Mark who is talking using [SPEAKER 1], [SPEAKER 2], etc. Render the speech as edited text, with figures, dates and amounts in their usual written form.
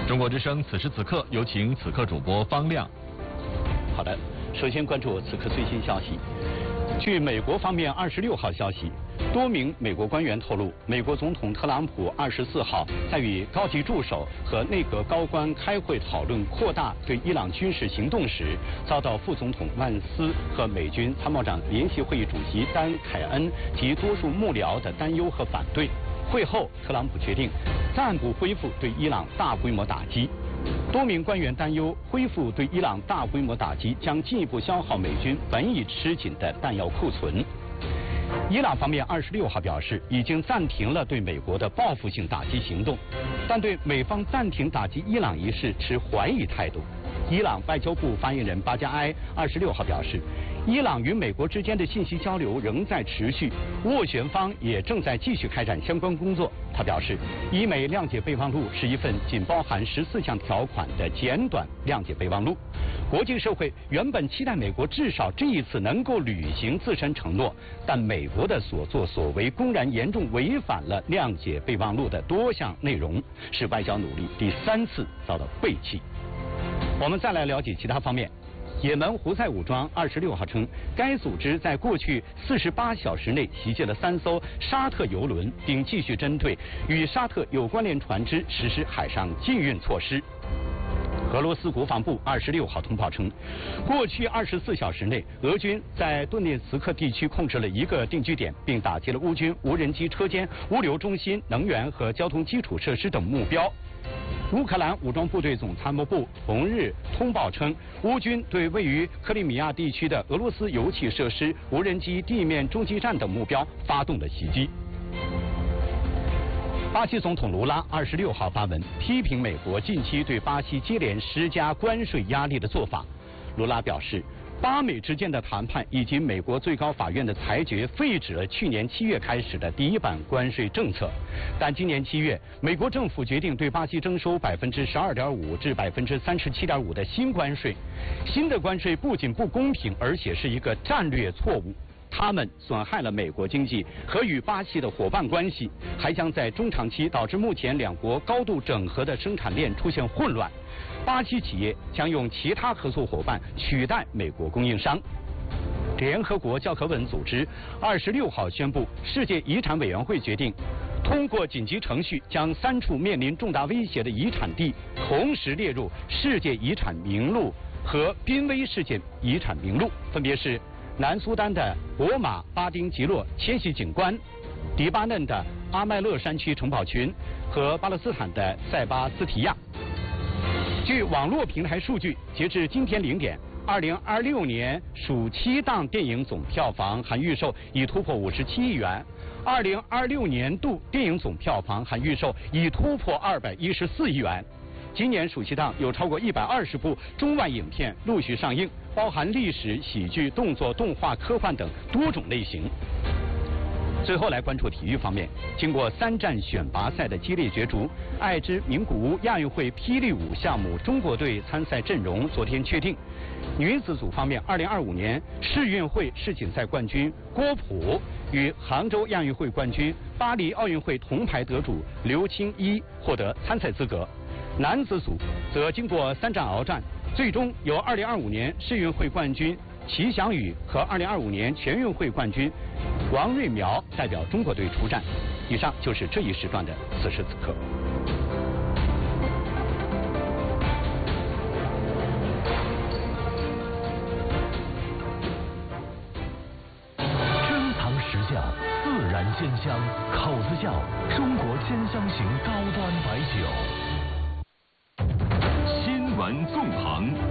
[SPEAKER 1] 中国之声此时此刻，有请此刻主播方亮。
[SPEAKER 2] 好的，首先关注此刻最新消息。据美国方面26号消息，多名美国官员透露，美国总统特朗普24号在与高级助手和内阁高官开会讨论扩大对伊朗军事行动时，遭到副总统万斯和美军参谋长联席会议主席丹·凯恩及多数幕僚的担忧和反对。会后，特朗普决定暂不恢复对伊朗大规模打击。多名官员担忧，恢复对伊朗大规模打击将进一步消耗美军本已吃紧的弹药库存。伊朗方面26号表示，已经暂停了对美国的报复性打击行动，但对美方暂停打击伊朗一事持怀疑态度。伊朗外交部发言人巴加埃26号表示，伊朗与美国之间的信息交流仍在持续，斡旋方也正在继续开展相关工作。他表示，伊美谅解备忘录是一份仅包含14项条款的简短谅解备忘录。国际社会原本期待美国至少这一次能够履行自身承诺，但美国的所作所为公然严重违反了谅解备忘录的多项内容，使外交努力第3次遭到背弃。我们再来了解其他方面。也门胡塞武装26号称，该组织在过去48小时内袭击了3艘沙特油轮，并继续针对与沙特有关联船只实施海上禁运措施。俄罗斯国防部26号通报称，过去24小时内，俄军在顿涅茨克地区控制了1个定居点，并打击了乌军无人机车间、物流中心、能源和交通基础设施等目标。乌克兰武装部队总参谋部同日通报称，乌军对位于克里米亚地区的俄罗斯油气设施、无人机地面中继站等目标发动了袭击。巴西总统卢拉26号发文批评美国近期对巴西接连施加关税压力的做法。卢拉表示，巴美之间的谈判以及美国最高法院的裁决废止了去年7月开始的第1版关税政策，但今年7月，美国政府决定对巴西征收12.5%至37.5%的新关税。新的关税不仅不公平，而且是一个战略错误。他们损害了美国经济和与巴西的伙伴关系，还将在中长期导致目前两国高度整合的生产链出现混乱。巴西企业将用其他合作伙伴取代美国供应商。联合国教科文组织26号宣布，世界遗产委员会决定通过紧急程序，将3处面临重大威胁的遗产地同时列入世界遗产名录和濒危事件遗产名录，分别是南苏丹的博马巴丁吉洛迁徙景观、黎巴嫩的阿麦勒山区城堡群和巴勒斯坦的塞巴斯提亚。据网络平台数据，截至今天0点，2026年暑期档电影总票房含预售已突破57亿元，2026年度电影总票房含预售已突破214亿元。今年暑期档有超过120部中外影片陆续上映，包含历史、喜剧、动作、动画、科幻等多种类型。最后来关注体育方面，经过3站选拔赛的激烈角逐，爱知名古屋亚运会霹雳舞项目中国队参赛阵容昨天确定。女子组方面，2025年世运会世锦赛冠军郭璞与杭州亚运会冠军、巴黎奥运会铜牌得主刘清一获得参赛资格。男子组则经过3战鏖战，最终由2025年世运会冠军齐翔宇和2025年全运会冠军王瑞苗代表中国队出战。以上就是这一时段的此时此刻。
[SPEAKER 3] 珍藏实窖，自然鲜香，口子窖，中国鲜香型高端白酒。新闻纵横。